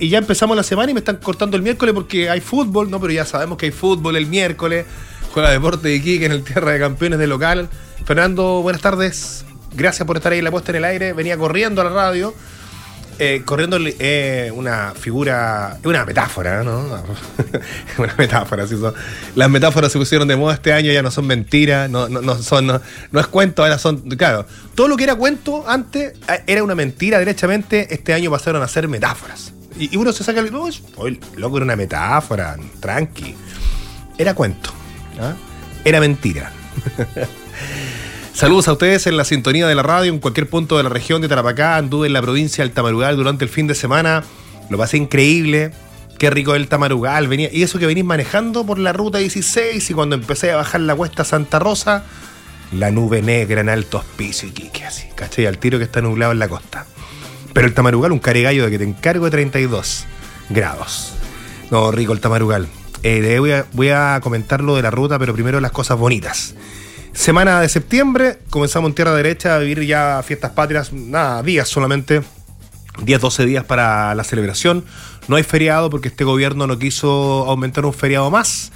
y ya empezamos la semana y me están cortando el miércoles porque hay fútbol, ¿no? Pero ya sabemos que hay fútbol el miércoles. Juega Deporte de Iquique en el Tierra de Campeones de local. Fernando, buenas tardes. Gracias por estar ahí en la puesta en el aire. Venía corriendo a la radio. Corriendo una figura, una metáfora, ¿no? Una metáfora, sí son. Las metáforas se pusieron de moda este año, ya no son mentiras, no es cuento, ahora son, claro, todo lo que era cuento antes era una mentira derechamente, este año pasaron a ser metáforas. Y uno se saca el, no, loco, era una metáfora, tranqui. Era cuento, ¿eh? Era mentira. Saludos a ustedes en la sintonía de la radio, en cualquier punto de la región de Tarapacá. Anduve en la provincia del Tamarugal durante el fin de semana. Lo pasé increíble. Qué rico el Tamarugal. Venía, y eso que venís manejando por la ruta 16 y cuando empecé a bajar la cuesta Santa Rosa, la nube negra en Alto Hospicio y Iquique, así, ¿cachai? Al tiro que está nublado en la costa. Pero el Tamarugal, un caregallo de que te encargo de 32 grados. No, rico el Tamarugal. Voy a comentar lo de la ruta, pero primero las cosas bonitas. Semana de septiembre, comenzamos en Tierra Derecha a vivir ya fiestas patrias, nada, días solamente, 12 días para la celebración. No hay feriado porque este gobierno no quiso aumentar un feriado más.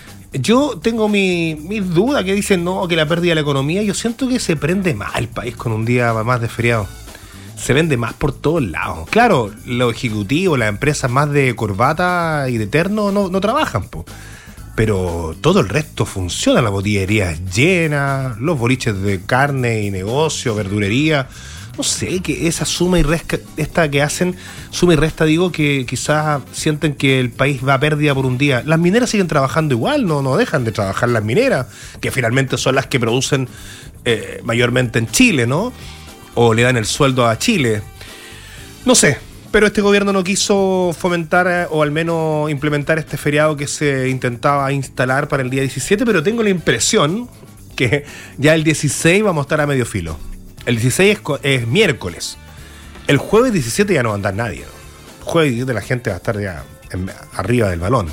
Yo tengo mis dudas que dicen no, que la pérdida de la economía. Yo siento que se prende más el país con un día más de feriado. Se vende más por todos lados. Claro, los ejecutivos, las empresas más de corbata y de terno no trabajan, po. Pero todo el resto funciona, la botillería es llena, los boliches de carne y negocio, verdurería, no sé, que esa suma y resta, esta que hacen, suma y resta, digo, que quizás sienten que el país va a pérdida por un día. Las mineras siguen trabajando igual, no dejan de trabajar las mineras, que finalmente son las que producen mayormente en Chile, ¿no? O le dan el sueldo a Chile, no sé. Pero este gobierno no quiso fomentar o al menos implementar este feriado que se intentaba instalar para el día 17, pero tengo la impresión que ya el 16 vamos a estar a medio filo. El 16 es miércoles. El jueves 17 ya no va a andar nadie, ¿no? El jueves 17 la gente va a estar ya arriba del balón.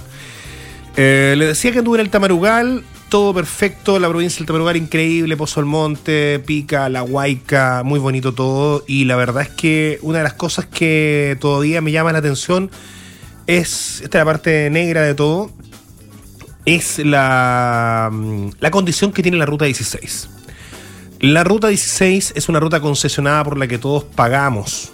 Le decía que anduve en el Tamarugal, todo perfecto, la provincia del Tamarugal increíble, Pozo Almonte, Pica, La Huayca, muy bonito todo, y la verdad es que una de las cosas que todavía me llama la atención es, esta es la parte negra de todo, es la condición que tiene la Ruta 16. La Ruta 16 es una ruta concesionada por la que todos pagamos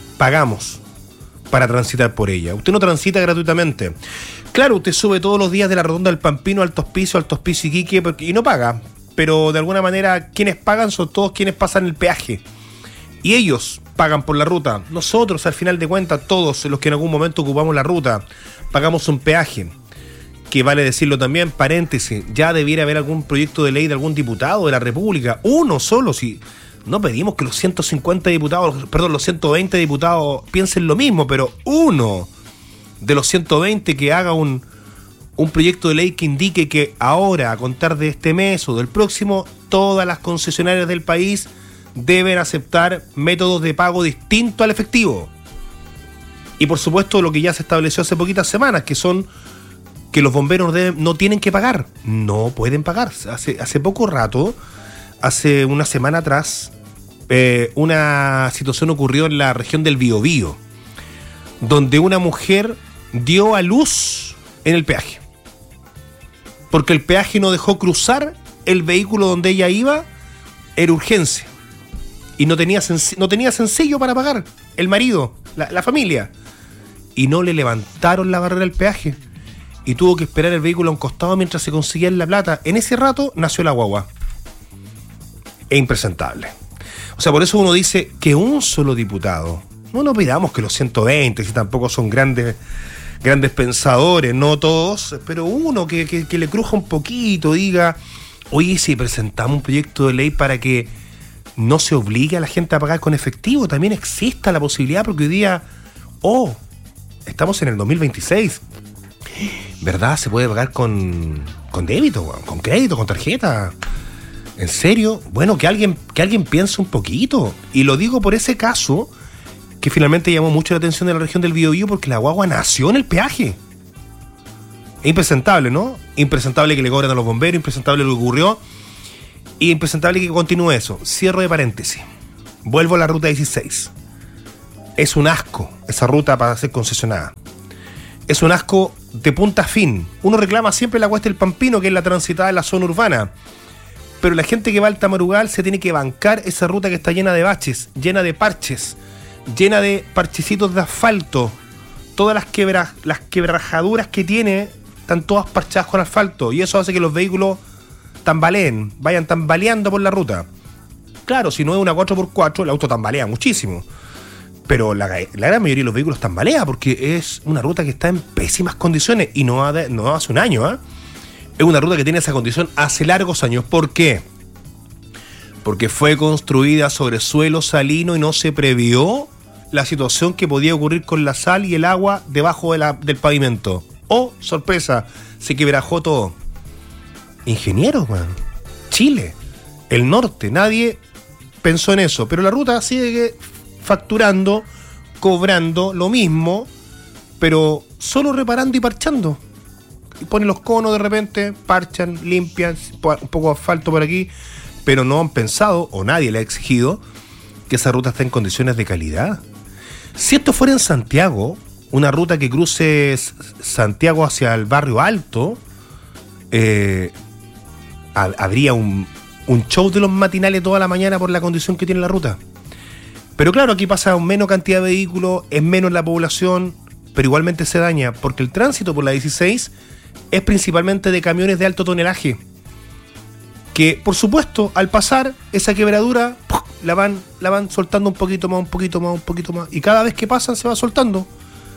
para transitar por ella. Usted no transita gratuitamente. Claro, usted sube todos los días de la Rotonda del Pampino, Alto Hospicio Iquique, y no paga. Pero de alguna manera quienes pagan son todos quienes pasan el peaje. Y ellos pagan por la ruta. Nosotros, al final de cuentas, todos los que en algún momento ocupamos la ruta, pagamos un peaje. Que vale decirlo también, paréntesis, ya debiera haber algún proyecto de ley de algún diputado de la República. Uno solo, si no pedimos que los 150 diputados, perdón, los 120 diputados piensen lo mismo, pero uno de los 120 que haga un proyecto de ley que indique que ahora, a contar de este mes o del próximo, todas las concesionarias del país deben aceptar métodos de pago distintos al efectivo. Y por supuesto lo que ya se estableció hace poquitas semanas, que son que los bomberos no tienen que pagar, no pueden pagar. Hace poco rato, hace una semana atrás, una situación ocurrió en la región del Biobío, donde una mujer dio a luz en el peaje, porque el peaje no dejó cruzar el vehículo donde ella iba, era urgencia, y no tenía sencillo para pagar, el marido, la familia, y no le levantaron la barrera del peaje, y tuvo que esperar el vehículo a un costado mientras se conseguía la plata. En ese rato nació la guagua. Es impresentable. O sea, por eso uno dice que un solo diputado, no pidamos que los 120, si tampoco son grandes pensadores, no todos, pero uno que le cruja un poquito, diga, oye, si presentamos un proyecto de ley para que no se obligue a la gente a pagar con efectivo, también exista la posibilidad, porque hoy día, estamos en el 2026, ¿verdad? Se puede pagar con débito, con crédito, con tarjeta. ¿En serio? Bueno, que alguien piense un poquito. Y lo digo por ese caso que finalmente llamó mucho la atención de la región del Biobío, porque la guagua nació en el peaje. Es impresentable, ¿no? Impresentable que le cobren a los bomberos, impresentable lo que ocurrió, y impresentable que continúe eso. Cierro de paréntesis. Vuelvo a la Ruta 16. Es un asco esa ruta para ser concesionada. Es un asco de punta a fin. Uno reclama siempre la Cuesta del Pampino, que es la transitada de la zona urbana. Pero la gente que va al Tamarugal se tiene que bancar esa ruta que está llena de baches, llena de parches, llena de parchecitos de asfalto. Todas las quebrajaduras que tiene están todas parchadas con asfalto. Y eso hace que los vehículos tambaleen, vayan tambaleando por la ruta. Claro, si no es una 4x4, el auto tambalea muchísimo. Pero la gran mayoría de los vehículos tambalea porque es una ruta que está en pésimas condiciones. Y no hace un año, ¿eh? Es una ruta que tiene esa condición hace largos años. ¿Por qué? Porque fue construida sobre suelo salino y no se previó la situación que podía ocurrir con la sal y el agua debajo del pavimento. ¡Oh, sorpresa! Se quebrajó todo. Ingenieros, man. Chile, el norte, nadie pensó en eso. Pero la ruta sigue facturando, cobrando lo mismo, pero solo reparando y parchando. Y ponen los conos de repente, parchan, limpian, un poco de asfalto por aquí, pero no han pensado, o nadie le ha exigido, que esa ruta esté en condiciones de calidad. Si esto fuera en Santiago, una ruta que cruce Santiago hacia el barrio Alto, habría un show de los matinales toda la mañana por la condición que tiene la ruta. Pero claro, aquí pasa menos cantidad de vehículos, es menos la población, pero igualmente se daña, porque el tránsito por la 16 es principalmente de camiones de alto tonelaje, que por supuesto al pasar esa quebradura la van soltando un poquito más, y cada vez que pasan se va soltando,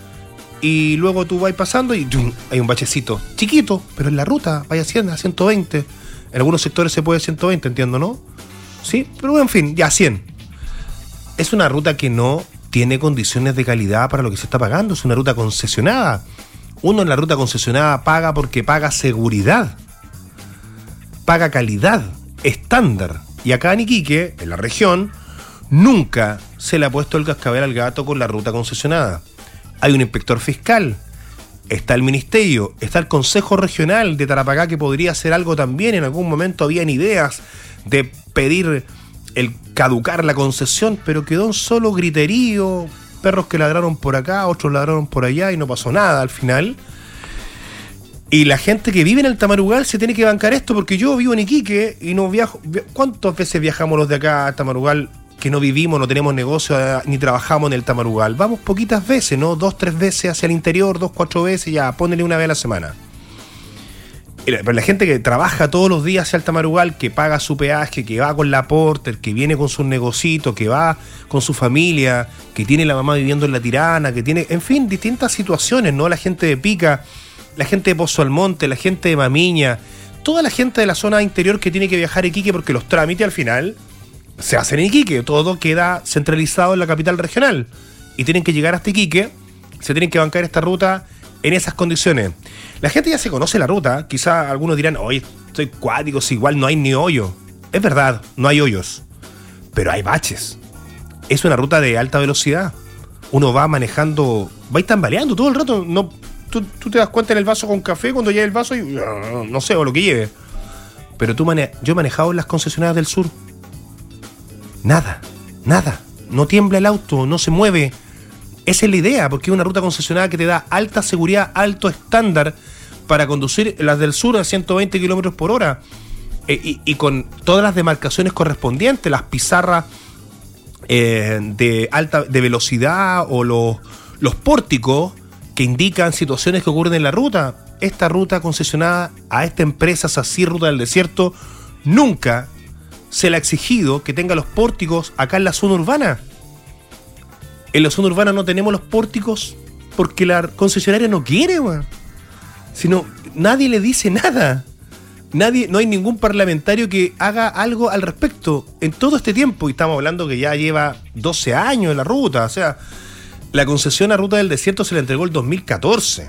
y luego tú vas pasando y ¡tum!, hay un bachecito chiquito, pero en la ruta vaya a 100, a 120, en algunos sectores se puede 120, entiendo, ¿no? Sí, pero en fin, ya 100. Es una ruta que no tiene condiciones de calidad para lo que se está pagando, es una ruta concesionada. Uno en la ruta concesionada paga porque paga seguridad, paga calidad, estándar. Y acá en Iquique, en la región, nunca se le ha puesto el cascabel al gato con la ruta concesionada. Hay un inspector fiscal, está el ministerio, está el Consejo Regional de Tarapacá que podría hacer algo también. En algún momento habían ideas de pedir el caducar la concesión, pero quedó en solo griterío. Perros que ladraron por acá, otros ladraron por allá y no pasó nada al final. Y la gente que vive en el Tamarugal se tiene que bancar esto, porque yo vivo en Iquique y no viajo. ¿Cuántas veces viajamos los de acá a Tamarugal que no vivimos, no tenemos negocio ni trabajamos en el Tamarugal? Vamos poquitas veces, ¿no? 2-3 veces hacia el interior, 2-4 veces, ya, ponele una vez a la semana. Pero la gente que trabaja todos los días hacia el Tamarugal, que paga su peaje, que va con la Porter, que viene con sus negocitos, que va con su familia, que tiene la mamá viviendo en La Tirana, que tiene, en fin, distintas situaciones, ¿no? La gente de Pica, la gente de Pozo Almonte, la gente de Mamiña, toda la gente de la zona interior que tiene que viajar a Iquique, porque los trámites al final se hacen en Iquique, todo queda centralizado en la capital regional y tienen que llegar hasta Iquique, se tienen que bancar esta ruta en esas condiciones. La gente ya se conoce la ruta. Quizá algunos dirán, oye, estoy cuático, si igual no hay ni hoyo. Es verdad, no hay hoyos, pero hay baches. Es una ruta de alta velocidad. Uno va manejando, va tambaleando todo el rato. No, tú te das cuenta en el vaso con café cuando llega el vaso y no sé, o lo que lleve. Pero yo he manejado en las concesionarias del sur. Nada. No tiembla el auto, no se mueve. Esa es la idea, porque es una ruta concesionada que te da alta seguridad, alto estándar para conducir las del sur a 120 kilómetros por hora. Y con todas las demarcaciones correspondientes, las pizarras de velocidad o los pórticos que indican situaciones que ocurren en la ruta. Esta ruta concesionada a esta empresa SACIR Ruta del Desierto nunca se le ha exigido que tenga los pórticos acá en la zona urbana. En la zona urbana no tenemos los pórticos porque la concesionaria no quiere, man. Sino nadie le dice nada. No hay ningún parlamentario que haga algo al respecto en todo este tiempo. Y estamos hablando que ya lleva 12 años la ruta. O sea, la concesión a Ruta del Desierto se le entregó el 2014.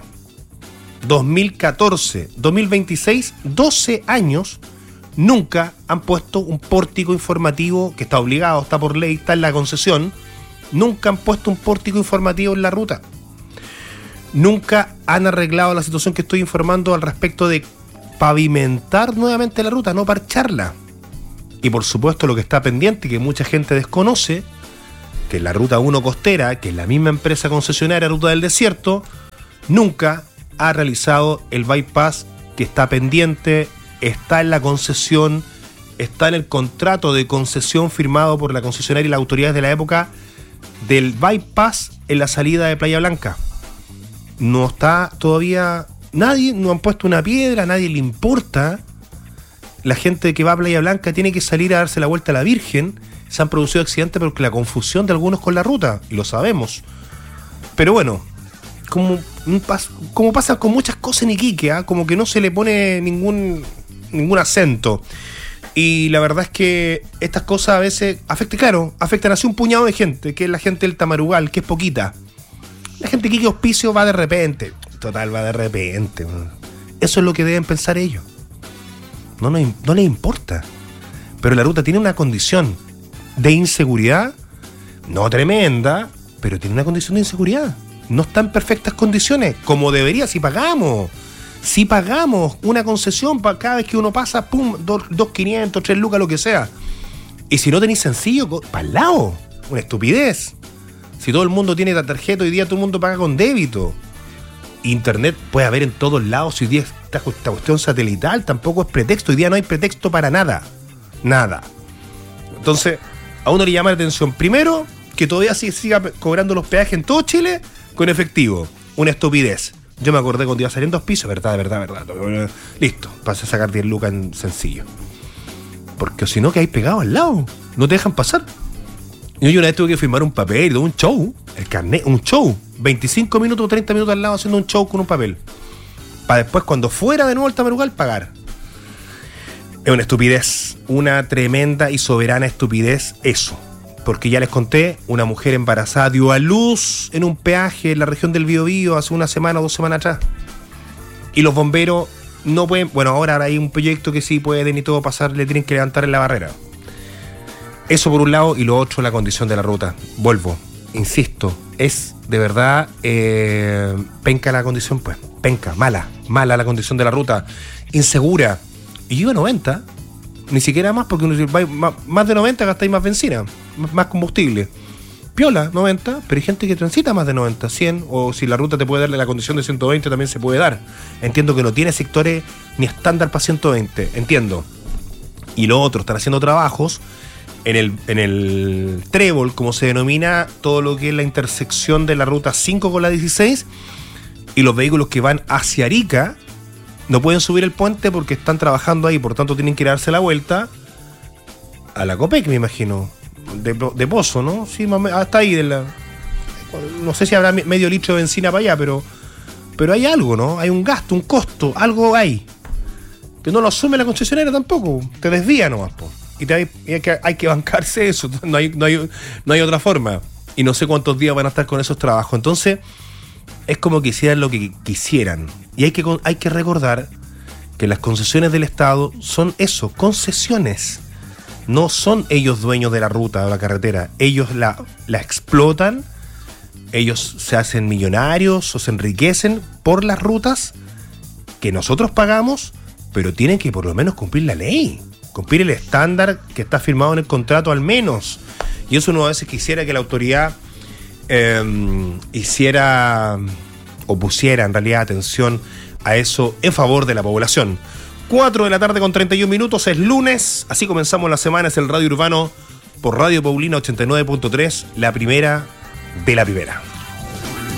2026, 12 años. Nunca han puesto un pórtico informativo que está obligado, está por ley, está en la concesión. Nunca han puesto un pórtico informativo en la ruta. Nunca han arreglado la situación que estoy informando al respecto de pavimentar nuevamente la ruta, no parcharla. Y por supuesto lo que está pendiente y que mucha gente desconoce que la Ruta 1 Costera, que es la misma empresa concesionaria Ruta del Desierto, nunca ha realizado el bypass que está pendiente, está en la concesión, está en el contrato de concesión firmado por la concesionaria y las autoridades de la época del bypass en la salida de Playa Blanca. No está todavía, nadie, no han puesto una piedra, a nadie le importa. La gente que va a Playa Blanca tiene que salir a darse la vuelta a la Virgen. Se han producido accidentes porque la confusión de algunos con la ruta, y lo sabemos. Pero bueno, como pasa con muchas cosas en Iquique, como que no se le pone ningún acento. Y la verdad es que estas cosas a veces afectan así un puñado de gente, que es la gente del Tamarugal, que es poquita. La gente de Iquique Hospicio va de repente. Total, va de repente. Eso es lo que deben pensar ellos. No les importa. Pero la ruta tiene una condición de inseguridad, no tremenda, pero tiene una condición de inseguridad. No está en perfectas condiciones, como debería, si pagamos una concesión para cada vez que uno pasa, pum, 2.500, 3 lucas, lo que sea. Y si no tenéis sencillo, para el lado, una estupidez. Si todo el mundo tiene la tarjeta, hoy día todo el mundo paga con débito. Internet puede haber en todos lados, hoy día esta cuestión satelital tampoco es pretexto, hoy día no hay pretexto para nada. Entonces, a uno le llama la atención, primero, que todavía siga cobrando los peajes en todo Chile con efectivo. Una estupidez. Yo me acordé cuando iba a salir en 2 pisos, verdad. Listo, pasé a sacar 10 lucas en sencillo. Porque si no, que hay pegado al lado. No te dejan pasar. Yo una vez tuve que firmar un papel de un show, el carnet, un show. 25 minutos o 30 minutos al lado haciendo un show con un papel. Para después, cuando fuera de nuevo al Tamarugal, pagar. Es una estupidez, una tremenda y soberana estupidez eso. Porque ya les conté, una mujer embarazada dio a luz en un peaje en la región del Biobío hace una semana o 2 semanas atrás. Y los bomberos no pueden, bueno, ahora hay un proyecto que sí pueden y todo pasar, le tienen que levantar en la barrera. Eso por un lado, y lo otro, la condición de la ruta. Vuelvo, insisto, es de verdad penca la condición, pues, penca, mala la condición de la ruta, insegura. Y yo iba a 90, ni siquiera más, porque más de 90 gastáis más benzina, más combustible. Piola, 90, pero hay gente que transita más de 90, 100, o si la ruta te puede darle la condición de 120, también se puede dar. Entiendo que no tiene sectores ni estándar para 120, entiendo. Y lo otro, están haciendo trabajos en el trébol, como se denomina, todo lo que es la intersección de la ruta 5 con la 16, y los vehículos que van hacia Arica no pueden subir el puente porque están trabajando ahí, por tanto tienen que ir a darse la vuelta a la Copec, me imagino, de Pozo, ¿no? Sí, hasta ahí, no sé si habrá medio litro de benzina para allá, pero hay algo, ¿no? Hay un gasto, un costo, algo hay. Que no lo asume la concesionaria tampoco, te desvía nomás, po. Y hay que bancarse eso, no hay otra forma. Y no sé cuántos días van a estar con esos trabajos. Entonces, es como que hicieran lo que quisieran. Y hay que recordar que las concesiones del Estado son eso, concesiones. No son ellos dueños de la ruta o la carretera. Ellos la explotan, ellos se hacen millonarios o se enriquecen por las rutas que nosotros pagamos, pero tienen que por lo menos cumplir la ley, cumplir el estándar que está firmado en el contrato al menos. Y eso uno a veces quisiera que la autoridad hiciera o pusiera en realidad atención a eso en favor de la población. 4 de la tarde con 31 minutos, es lunes, así comenzamos la semana, es el Radio Urbano por Radio Paulina 89.3, la primera de la primera.